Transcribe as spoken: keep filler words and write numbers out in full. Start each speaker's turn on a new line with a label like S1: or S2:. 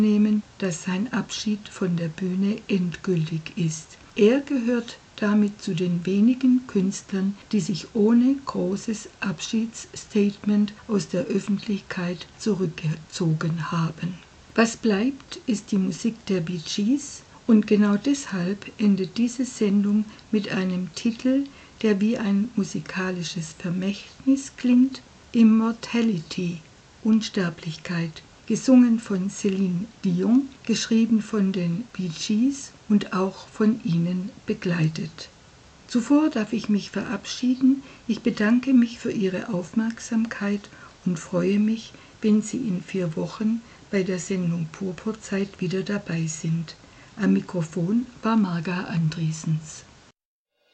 S1: nehmen, dass sein Abschied von der Bühne endgültig ist. Er gehört damit zu den wenigen Künstlern, die sich ohne großes Abschiedsstatement aus der Öffentlichkeit zurückgezogen haben. Was bleibt, ist die Musik der Bee Gees, und genau deshalb endet diese Sendung mit einem Titel, der wie ein musikalisches Vermächtnis klingt: Immortality, Unsterblichkeit, gesungen von Celine Dion, geschrieben von den Bee Gees und auch von ihnen begleitet. Zuvor darf ich mich verabschieden. Ich bedanke mich für Ihre Aufmerksamkeit und freue mich, wenn Sie in vier Wochen bei der Sendung Purpurzeit wieder dabei sind. Am Mikrofon war Marga Andriessens.